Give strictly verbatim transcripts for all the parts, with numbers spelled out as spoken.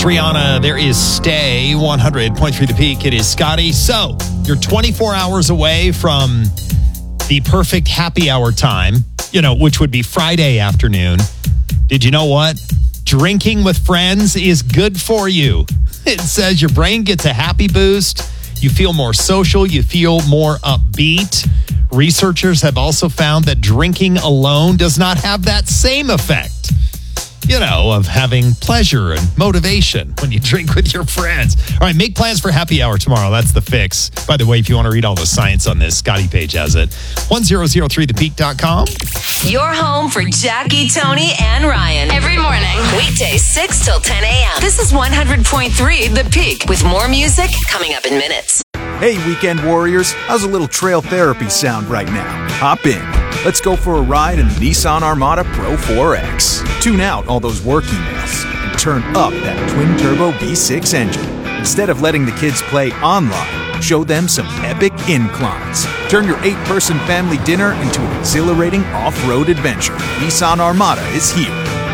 Rihanna, there is Stay, one hundred point three The Peak. It is Scotty. So, you're twenty-four hours away from the perfect happy hour time, you know, which would be Friday afternoon. Did you know what? Drinking with friends is good for you. It says your brain gets a happy boost. You feel more social. You feel more upbeat. Researchers have also found that drinking alone does not have that same effect, you know, of having pleasure and motivation when you drink with your friends. All right, make plans for happy hour tomorrow. That's the fix. By the way, if you want to read all the science on this, Scotty Page has it. one thousand three the peak dot com. Your home for Jackie, Tony, and Ryan. Every morning. Weekdays six till ten a.m. This is one hundred point three The Peak with more music coming up in minutes. Hey, weekend warriors. How's a little trail therapy sound right now? Hop in. Let's go for a ride in the Nissan Armada Pro four X. Tune out all those work emails and turn up that twin-turbo V six engine. Instead of letting the kids play online, show them some epic inclines. Turn your eight-person family dinner into an exhilarating off-road adventure. Nissan Armada is here.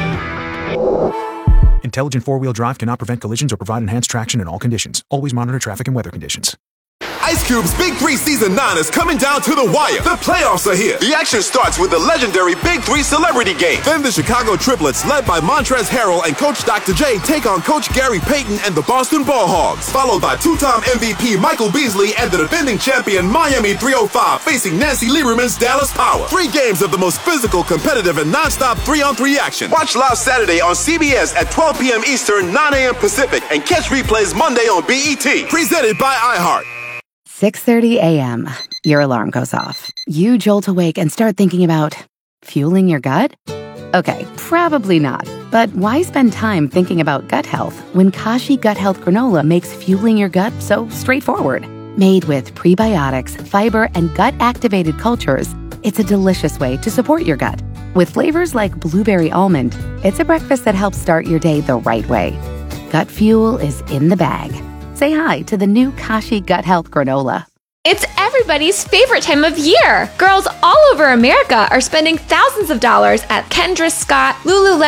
Intelligent four-wheel drive cannot prevent collisions or provide enhanced traction in all conditions. Always monitor traffic and weather conditions. Ice Cube's Big Three Season nine is coming down to the wire. The playoffs are here. The action starts with the legendary Big Three Celebrity Game. Then the Chicago Triplets, led by Montrezl Harrell and Coach Doctor J, take on Coach Gary Payton and the Boston Ball Hogs. Followed by two-time M V P Michael Beasley and the defending champion Miami three oh five facing Nancy Lieberman's Dallas Power. Three games of the most physical, competitive, and non-stop three-on-three action. Watch live Saturday on C B S at twelve p.m. Eastern, nine a.m. Pacific, and catch replays Monday on B E T. Presented by iHeart. six thirty a.m. Your alarm goes off. You jolt awake and start thinking about fueling your gut? Okay, probably not. But why spend time thinking about gut health when Kashi Gut Health Granola makes fueling your gut so straightforward? Made with prebiotics, fiber, and gut-activated cultures, it's a delicious way to support your gut. With flavors like blueberry almond, it's a breakfast that helps start your day the right way. Gut fuel is in the bag. Say hi to the new Kashi Gut Health Granola. It's everybody's favorite time of year. Girls all over America are spending thousands of dollars at Kendra Scott, Lululemon,